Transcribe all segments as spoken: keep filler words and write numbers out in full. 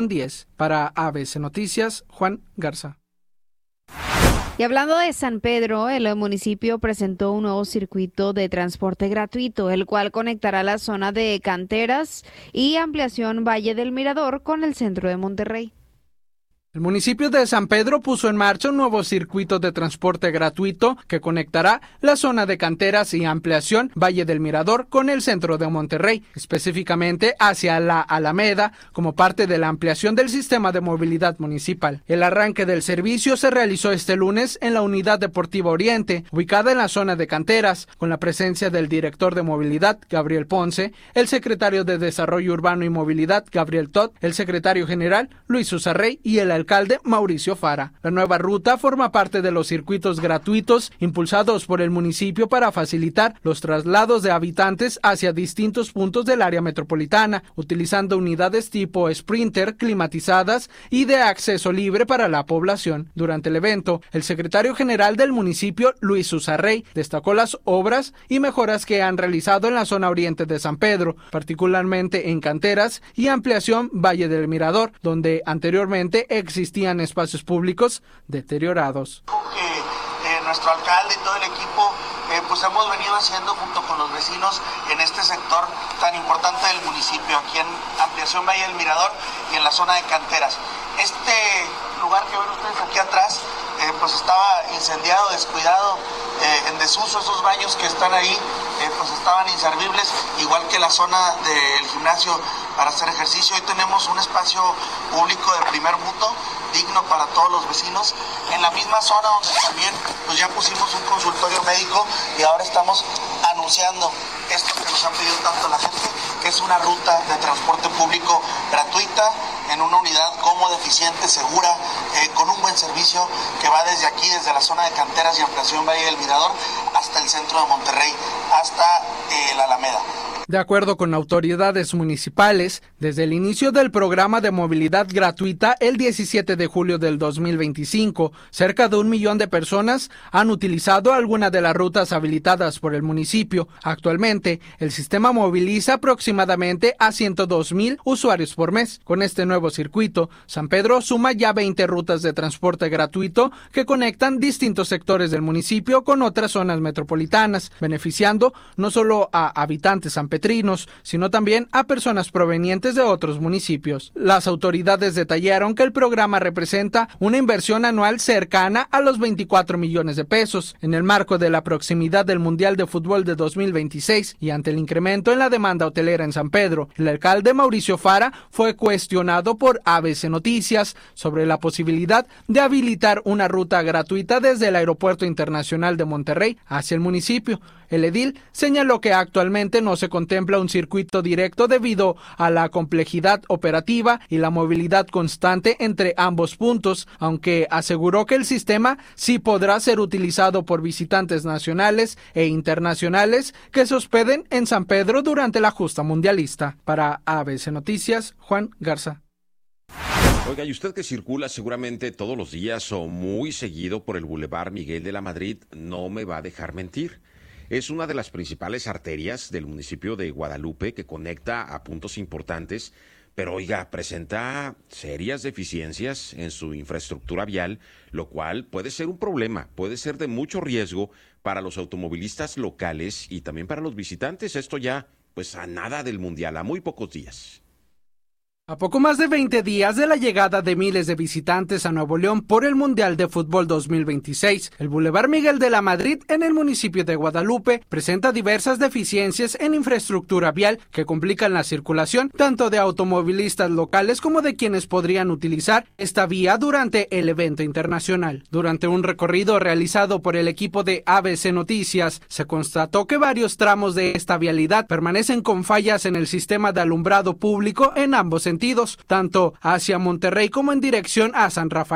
diez. Para A B C Noticias, Juan Garza. Y hablando de San Pedro, el municipio presentó un nuevo circuito de transporte gratuito, el cual conectará la zona de Canteras y ampliación Valle del Mirador con el centro de Monterrey. El municipio de San Pedro puso en marcha un nuevo circuito de transporte gratuito que conectará la zona de Canteras y ampliación Valle del Mirador con el centro de Monterrey, específicamente hacia la Alameda, como parte de la ampliación del sistema de movilidad municipal. El arranque del servicio se realizó este lunes en la Unidad Deportiva Oriente, ubicada en la zona de Canteras, con la presencia del director de movilidad, Gabriel Ponce, el secretario de Desarrollo Urbano y Movilidad, Gabriel Todd, el secretario general, Luis Usarrey, y el alcalde Mauricio Fara. La nueva ruta forma parte de los circuitos gratuitos impulsados por el municipio para facilitar los traslados de habitantes hacia distintos puntos del área metropolitana, utilizando unidades tipo Sprinter climatizadas y de acceso libre para la población. Durante el evento, el secretario general del municipio, Luis Usarrey, destacó las obras y mejoras que han realizado en la zona oriente de San Pedro, particularmente en Canteras y ampliación Valle del Mirador, donde anteriormente existían espacios públicos deteriorados. Que eh, nuestro alcalde y todo el equipo eh, pues hemos venido haciendo junto con los vecinos en este sector tan importante del municipio, aquí en ampliación Valle del Mirador y en la zona de Canteras. Este lugar que ven ustedes aquí atrás eh, pues estaba incendiado, descuidado, eh, en desuso. Esos baños que están ahí eh, pues estaban inservibles, igual que la zona del gimnasio para hacer ejercicio. Hoy tenemos un espacio público de primer mutuo, digno para todos los vecinos, en la misma zona donde también pues ya pusimos un consultorio médico y ahora estamos anunciando esto que nos han pedido tanto la gente, que es una ruta de transporte público gratuita, en una unidad cómoda, eficiente, segura, eh, con un buen servicio que va desde aquí, desde la zona de Canteras y ampliación Valle del Mirador, hasta el centro de Monterrey, hasta eh, la Alameda. De acuerdo con autoridades municipales, desde el inicio del programa de movilidad gratuita el diecisiete de julio del dos mil veinticinco, cerca de un millón de personas han utilizado alguna de las rutas habilitadas por el municipio. Actualmente, el sistema moviliza aproximadamente a ciento dos mil usuarios por mes. Con este nuevo circuito, San Pedro suma ya veinte rutas de transporte gratuito que conectan distintos sectores del municipio con otras zonas metropolitanas, beneficiando no solo a habitantes sanpetrinos, sino también a personas provenientes de otros municipios. Las autoridades detallaron que el programa representa una inversión anual cercana a los veinticuatro millones de pesos. En el marco de la proximidad del Mundial de Fútbol de dos mil veintiséis y ante el incremento en la demanda hotelera en San Pedro, el alcalde Mauricio Fara fue cuestionado por A B C Noticias sobre la posibilidad de habilitar una ruta gratuita desde el Aeropuerto Internacional de Monterrey hacia el municipio. El edil señaló que actualmente no se contempla un circuito directo debido a la complejidad operativa y la movilidad constante entre ambos puntos, aunque aseguró que el sistema sí podrá ser utilizado por visitantes nacionales e internacionales que se hospeden en San Pedro durante la justa mundialista. Para A B C Noticias, Juan Garza. Oiga, y usted que circula seguramente todos los días o muy seguido por el Boulevard Miguel de la Madrid, no me va a dejar mentir. Es una de las principales arterias del municipio de Guadalupe que conecta a puntos importantes, pero oiga, presenta serias deficiencias en su infraestructura vial, lo cual puede ser un problema, puede ser de mucho riesgo para los automovilistas locales y también para los visitantes. Esto ya, pues a nada del Mundial, a muy pocos días. A poco más de veinte días de la llegada de miles de visitantes a Nuevo León por el Mundial de Fútbol dos mil veintiséis, el Boulevard Miguel de la Madrid en el municipio de Guadalupe presenta diversas deficiencias en infraestructura vial que complican la circulación tanto de automovilistas locales como de quienes podrían utilizar esta vía durante el evento internacional. Durante un recorrido realizado por el equipo de A B C Noticias, se constató que varios tramos de esta vialidad permanecen con fallas en el sistema de alumbrado público en ambos sentidos, tanto hacia Monterrey como en dirección a San Rafael.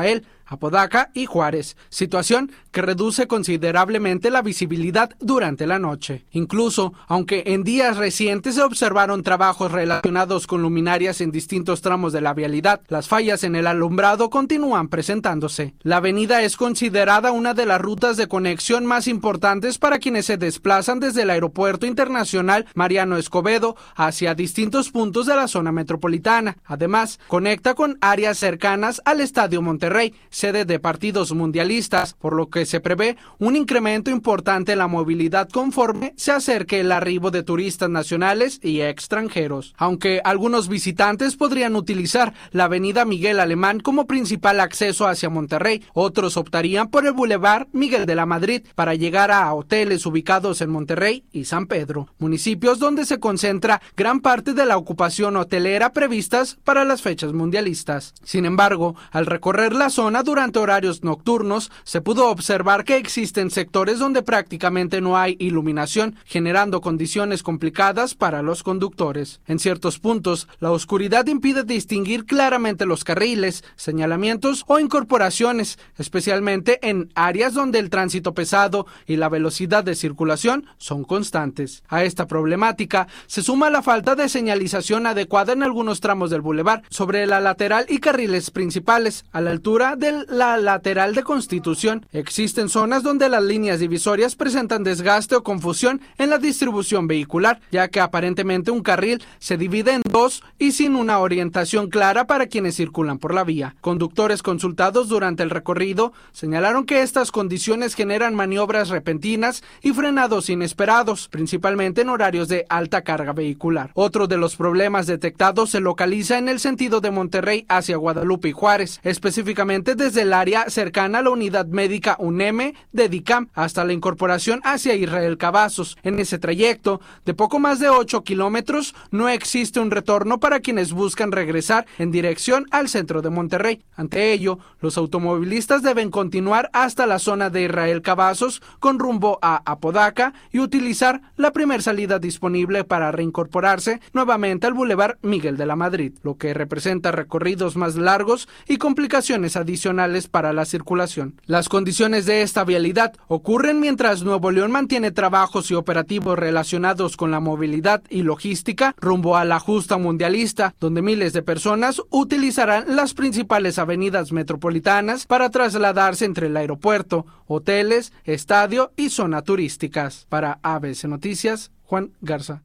Apodaca y Juárez, situación que reduce considerablemente la visibilidad durante la noche. Incluso, aunque en días recientes se observaron trabajos relacionados con luminarias en distintos tramos de la vialidad, las fallas en el alumbrado continúan presentándose. La avenida es considerada una de las rutas de conexión más importantes para quienes se desplazan desde el Aeropuerto Internacional Mariano Escobedo hacia distintos puntos de la zona metropolitana. Además, conecta con áreas cercanas al Estadio Monterrey, sede de partidos mundialistas, por lo que se prevé un incremento importante en la movilidad conforme se acerque el arribo de turistas nacionales y extranjeros. Aunque algunos visitantes podrían utilizar la avenida Miguel Alemán como principal acceso hacia Monterrey, otros optarían por el Boulevard Miguel de la Madrid para llegar a hoteles ubicados en Monterrey y San Pedro, municipios donde se concentra gran parte de la ocupación hotelera previstas para las fechas mundialistas. Sin embargo, al recorrer la zona durante horarios nocturnos, se pudo observar que existen sectores donde prácticamente no hay iluminación, generando condiciones complicadas para los conductores. En ciertos puntos, la oscuridad impide distinguir claramente los carriles, señalamientos o incorporaciones, especialmente en áreas donde el tránsito pesado y la velocidad de circulación son constantes. A esta problemática se suma la falta de señalización adecuada en algunos tramos del bulevar, sobre la lateral y carriles principales, a la altura de la lateral de Constitución. Existen zonas donde las líneas divisorias presentan desgaste o confusión en la distribución vehicular, ya que aparentemente un carril se divide en dos y sin una orientación clara para quienes circulan por la vía. Conductores consultados durante el recorrido señalaron que estas condiciones generan maniobras repentinas y frenados inesperados, principalmente en horarios de alta carga vehicular. Otro de los problemas detectados se localiza en el sentido de Monterrey hacia Guadalupe y Juárez, específicamente desde el área cercana a la unidad médica UNEM de DICAM hasta la incorporación hacia Israel Cavazos. En ese trayecto, de poco más de ocho kilómetros, no existe un retorno para quienes buscan regresar en dirección al centro de Monterrey. Ante ello, los automovilistas deben continuar hasta la zona de Israel Cavazos con rumbo a Apodaca y utilizar la primera salida disponible para reincorporarse nuevamente al Boulevard Miguel de la Madrid, lo que representa recorridos más largos y complicaciones adicionales para la circulación. Las condiciones de esta vialidad ocurren mientras Nuevo León mantiene trabajos y operativos relacionados con la movilidad y logística rumbo a la justa mundialista, donde miles de personas utilizarán las principales avenidas metropolitanas para trasladarse entre el aeropuerto, hoteles, estadio y zona turísticas. Para A B C Noticias, Juan Garza.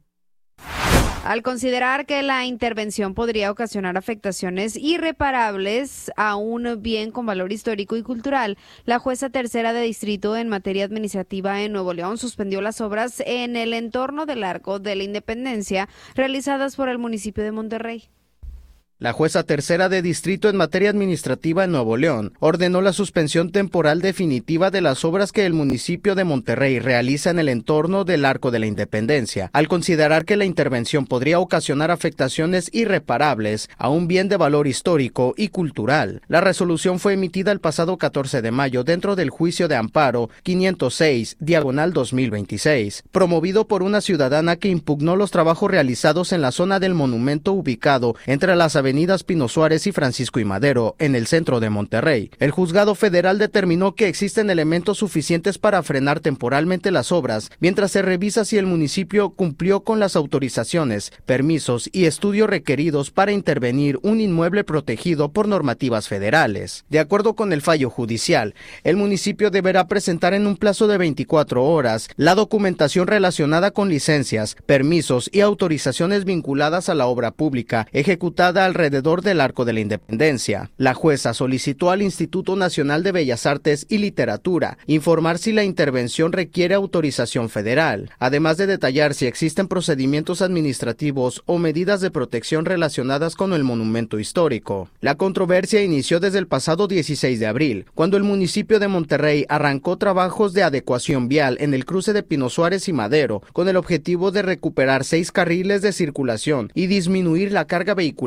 Al considerar que la intervención podría ocasionar afectaciones irreparables a un bien con valor histórico y cultural, la jueza tercera de distrito en materia administrativa en Nuevo León suspendió las obras en el entorno del Arco de la Independencia realizadas por el municipio de Monterrey. La jueza tercera de distrito en materia administrativa en Nuevo León ordenó la suspensión temporal definitiva de las obras que el municipio de Monterrey realiza en el entorno del Arco de la Independencia, al considerar que la intervención podría ocasionar afectaciones irreparables a un bien de valor histórico y cultural. La resolución fue emitida el pasado catorce de mayo dentro del juicio de amparo quinientos seis, diagonal dos mil veintiséis, promovido por una ciudadana que impugnó los trabajos realizados en la zona del monumento ubicado entre las avenidas avenidas Pino Suárez y Francisco y Madero, en el centro de Monterrey. El juzgado federal determinó que existen elementos suficientes para frenar temporalmente las obras, mientras se revisa si el municipio cumplió con las autorizaciones, permisos y estudios requeridos para intervenir un inmueble protegido por normativas federales. De acuerdo con el fallo judicial, el municipio deberá presentar en un plazo de veinticuatro horas la documentación relacionada con licencias, permisos y autorizaciones vinculadas a la obra pública ejecutada al alrededor del Arco de la Independencia. La jueza solicitó al Instituto Nacional de Bellas Artes y Literatura informar si la intervención requiere autorización federal, además de detallar si existen procedimientos administrativos o medidas de protección relacionadas con el monumento histórico. La controversia inició desde el pasado dieciséis de abril, cuando el municipio de Monterrey arrancó trabajos de adecuación vial en el cruce de Pino Suárez y Madero, con el objetivo de recuperar seis carriles de circulación y disminuir la carga vehicular en la zona.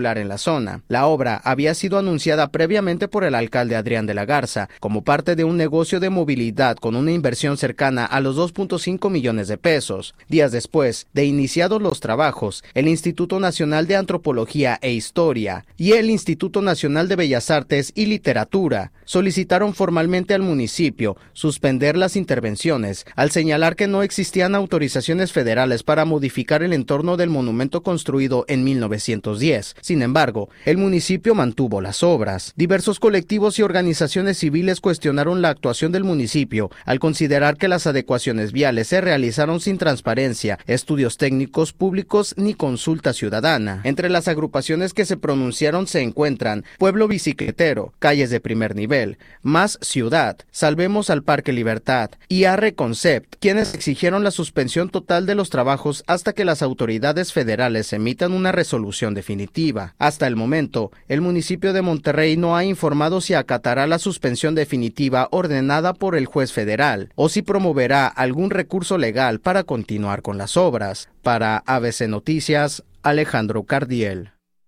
zona. La obra había sido anunciada previamente por el alcalde Adrián de la Garza como parte de un negocio de movilidad con una inversión cercana a los dos punto cinco millones de pesos. Días después de iniciados los trabajos, el Instituto Nacional de Antropología e Historia y el Instituto Nacional de Bellas Artes y Literatura solicitaron formalmente al municipio suspender las intervenciones al señalar que no existían autorizaciones federales para modificar el entorno del monumento construido en mil novecientos diez. Sin embargo, el municipio mantuvo las obras. Diversos colectivos y organizaciones civiles cuestionaron la actuación del municipio al considerar que las adecuaciones viales se realizaron sin transparencia, estudios técnicos públicos ni consulta ciudadana. Entre las agrupaciones que se pronunciaron se encuentran Pueblo Bicicletero, Calles de Primer Nivel, Más Ciudad, Salvemos al Parque Libertad y Arre Concept, quienes exigieron la suspensión total de los trabajos hasta que las autoridades federales emitan una resolución definitiva. Hasta el momento, el municipio de Monterrey no ha informado si acatará la suspensión definitiva ordenada por el juez federal o si promoverá algún recurso legal para continuar con las obras. Para A B C Noticias, Alejandro Cardiel.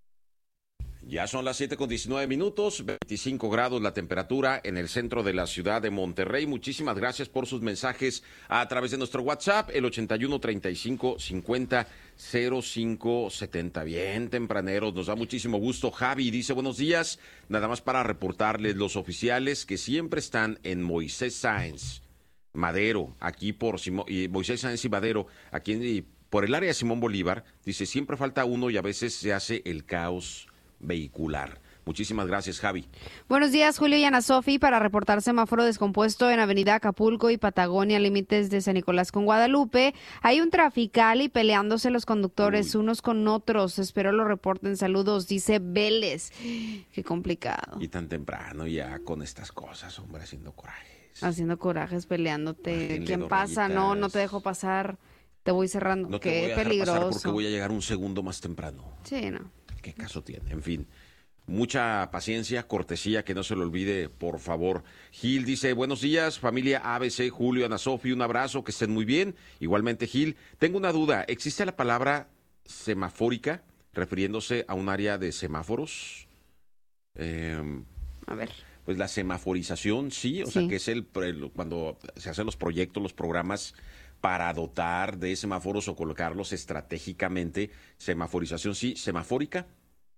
Ya son las siete con diecinueve minutos, veinticinco grados la temperatura en el centro de la ciudad de Monterrey. Muchísimas gracias por sus mensajes a través de nuestro WhatsApp, el ochenta y uno, treinta y cinco, cincuenta, cero cinco setenta. Bien, tempraneros, nos da muchísimo gusto. Javi dice, buenos días, nada más para reportarles los oficiales que siempre están en Moisés Sáenz Madero, aquí por Simo, y Moisés Sáenz y Madero, aquí en, por el área de Simón Bolívar, dice, siempre falta uno y a veces se hace el caos vehicular. Muchísimas gracias, Javi. Buenos días, Julio y Ana Sofi, para reportar semáforo descompuesto en Avenida Acapulco y Patagonia, límites de San Nicolás con Guadalupe. Hay un trafical y peleándose los conductores Uy. unos con otros. Espero lo reporten. Saludos, dice Vélez. Qué complicado. Y tan temprano ya con estas cosas, hombre, haciendo corajes. Haciendo corajes, peleándote. ¿Quién pasa? No, no te dejo pasar. Te voy cerrando. No te Qué voy a dejar peligroso. pasar porque voy a llegar un segundo más temprano. Sí, no. ¿Qué caso tiene? En fin, mucha paciencia, cortesía, que no se lo olvide, por favor. Gil dice, buenos días, familia A B C, Julio, Ana Sofi, un abrazo, que estén muy bien. Igualmente, Gil, tengo una duda, ¿existe la palabra semafórica refiriéndose a un área de semáforos? Eh, a ver. Pues la semaforización, sí, o sí. sea, que es el, el cuando se hacen los proyectos, los programas para dotar de semáforos o colocarlos estratégicamente. Semaforización, sí. ¿Semafórica?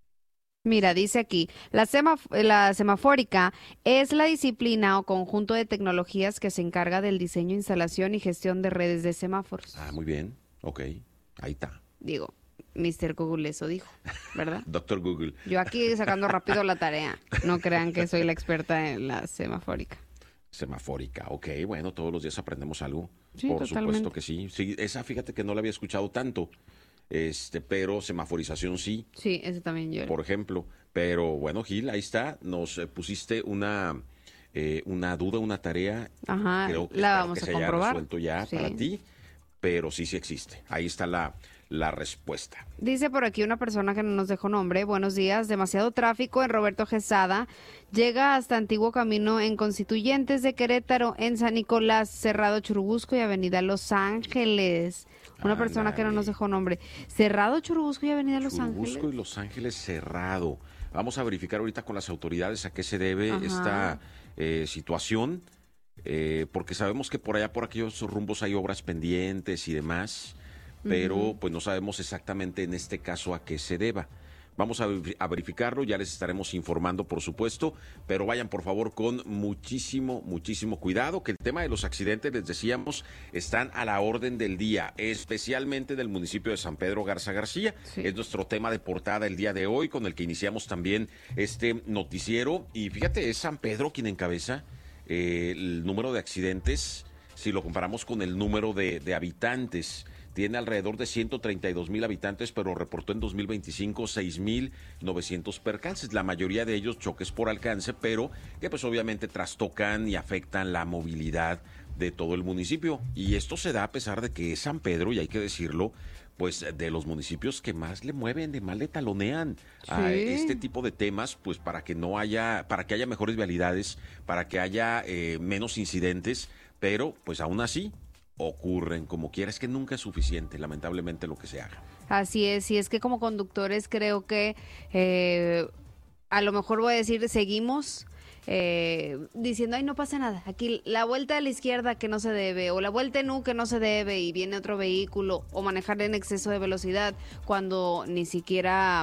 Mira, dice aquí, la, semaf- la semafórica es la disciplina o conjunto de tecnologías que se encarga del diseño, instalación y gestión de redes de semáforos. Ah, muy bien. Ok, ahí está. Digo, mister Google eso dijo, ¿verdad? Doctor Google. Yo aquí sacando rápido la tarea. No crean que soy la experta en la semafórica. Semafórica, ok, bueno, todos los días aprendemos algo. Sí, por totalmente. supuesto que sí. Sí, esa fíjate que no la había escuchado tanto, este, pero semaforización sí. Sí, ese también yo. Por ejemplo, pero bueno, Gil, ahí está, nos eh, pusiste una eh, una duda, una tarea. Ajá, creo que, la espero vamos que a se comprobar. haya resuelto ya sí. para ti, pero sí, sí existe. Ahí está la la respuesta. Dice por aquí una persona que no nos dejó nombre. Buenos días. Demasiado tráfico en Roberto Gesada. Llega hasta Antiguo Camino en Constituyentes de Querétaro, en San Nicolás, Cerrado Churubusco y Avenida Los Ángeles. Una ah, persona dale. que no nos dejó nombre. Cerrado Churubusco y Avenida Los Churubusco Ángeles. Churubusco y Los Ángeles cerrado. Vamos a verificar ahorita con las autoridades a qué se debe Ajá. esta eh, situación, eh, porque sabemos que por allá, por aquellos rumbos hay obras pendientes y demás, pero uh-huh. pues no sabemos exactamente en este caso a qué se deba. Vamos a, a verificarlo, ya les estaremos informando, por supuesto, pero vayan por favor con muchísimo, muchísimo cuidado, que el tema de los accidentes, les decíamos, están a la orden del día, especialmente del municipio de San Pedro Garza García. Sí. Es nuestro tema de portada el día de hoy, con el que iniciamos también este noticiero. Y fíjate, es San Pedro quien encabeza eh, el número de accidentes, si lo comparamos con el número de, de habitantes. Tiene alrededor de ciento treinta y dos mil habitantes, pero reportó en dos mil veinticinco seis mil novecientos percances. La mayoría de ellos choques por alcance, pero que pues obviamente trastocan y afectan la movilidad de todo el municipio. Y esto se da a pesar de que es San Pedro, y hay que decirlo, pues de los municipios que más le mueven, de más le talonean sí. a este tipo de temas, pues para que no haya, para que haya mejores vialidades, para que haya eh, menos incidentes, pero pues aún así ocurren como quiera. Es que nunca es suficiente, lamentablemente, lo que se haga. Así es, y es que como conductores creo que eh, a lo mejor voy a decir, seguimos eh, diciendo, ay, no pasa nada, aquí la vuelta a la izquierda que no se debe, o la vuelta en U que no se debe y viene otro vehículo, o manejar en exceso de velocidad cuando ni siquiera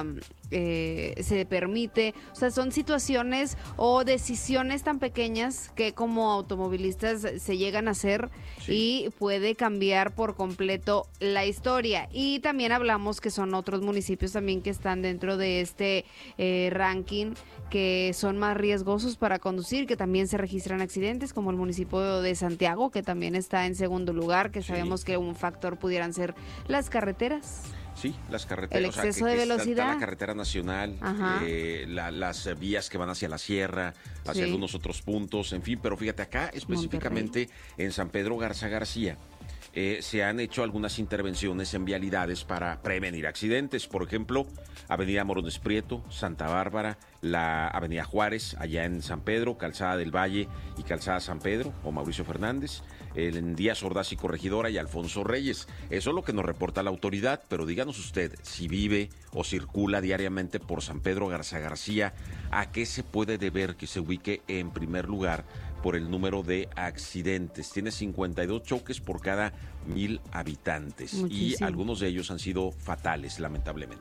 eh, se permite. O sea, son situaciones o decisiones tan pequeñas que como automovilistas se llegan a hacer, sí, y puede cambiar por completo la historia. Y también hablamos que son otros municipios también que están dentro de este eh, ranking, que son más riesgosos para conducir, que también se registran accidentes, como el municipio de Santiago, que también está en segundo lugar, que sí, sabemos que un factor pudieran ser las carreteras. Sí, las carreteras. El exceso o sea, que, de que velocidad. Está la carretera nacional, eh, la, las vías que van hacia la sierra, hacia sí, algunos otros puntos, en fin. Pero fíjate, acá específicamente Monterrey, en San Pedro Garza García, eh, se han hecho algunas intervenciones en vialidades para prevenir accidentes. Por ejemplo, Avenida Morones Prieto, Santa Bárbara, la Avenida Juárez, allá en San Pedro, Calzada del Valle y Calzada San Pedro, o Mauricio Fernández, en Díaz Ordaz y Corregidora y Alfonso Reyes. Eso es lo que nos reporta la autoridad, pero díganos usted, si vive o circula diariamente por San Pedro Garza García, ¿a qué se puede deber que se ubique en primer lugar por el número de accidentes? Tiene cincuenta y dos choques por cada mil habitantes. Muchísimo. Y algunos de ellos han sido fatales, lamentablemente.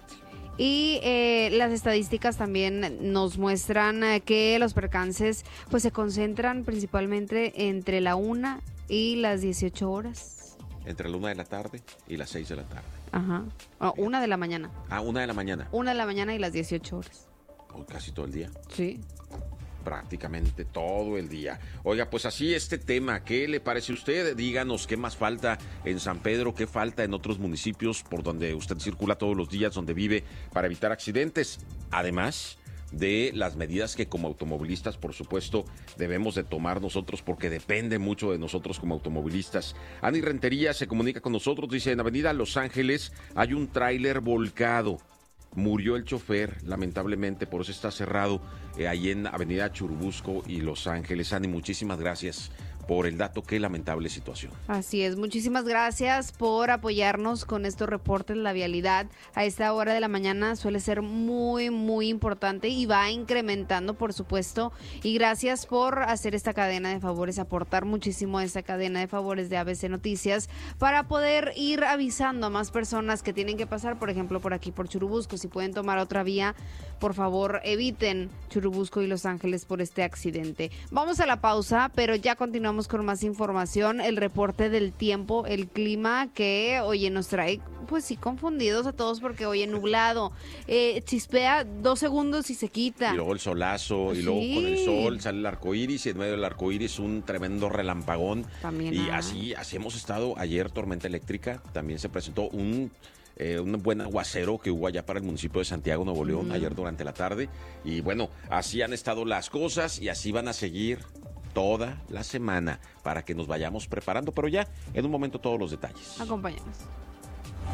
Y eh, las estadísticas también nos muestran eh, que los percances pues se concentran principalmente entre la una y las dieciocho horas. Entre la una de la tarde y las seis de la tarde. Ajá. Oh, una de la mañana. Ah, una de la mañana. Una de la mañana y las dieciocho horas. Oh, casi todo el día. Sí. Prácticamente todo el día. Oiga, pues así este tema, ¿qué le parece a usted? Díganos qué más falta en San Pedro, qué falta en otros municipios por donde usted circula todos los días, donde vive, para evitar accidentes. Además de las medidas que como automovilistas, por supuesto, debemos de tomar nosotros, porque depende mucho de nosotros como automovilistas. Ani Rentería se comunica con nosotros, dice, en Avenida Los Ángeles hay un tráiler volcado. Murió el chofer, lamentablemente, por eso está cerrado, eh, ahí en Avenida Churubusco y Los Ángeles. Ani, muchísimas gracias por el dato, qué lamentable situación. Así es, muchísimas gracias por apoyarnos con estos reportes. La vialidad a esta hora de la mañana suele ser muy, muy importante y va incrementando, por supuesto, y gracias por hacer esta cadena de favores, aportar muchísimo a esta cadena de favores de A B C Noticias para poder ir avisando a más personas que tienen que pasar, por ejemplo, por aquí por Churubusco. Si pueden tomar otra vía, por favor, eviten Churubusco y Los Ángeles por este accidente. Vamos a la pausa, pero ya continuamos con más información, el reporte del tiempo, el clima que, oye, nos trae, pues sí, confundidos a todos porque, oye, nublado, eh, chispea dos segundos y se quita. Y luego el solazo, sí, y luego con el sol sale el arco iris, y en medio del arco iris un tremendo relampagón. También y hay. así, así hemos estado. Ayer tormenta eléctrica, también se presentó un... Eh, un buen aguacero que hubo allá para el municipio de Santiago, Nuevo León, mm. ayer durante la tarde. Y bueno, así han estado las cosas y así van a seguir toda la semana para que nos vayamos preparando, pero ya en un momento todos los detalles. Acompáñanos.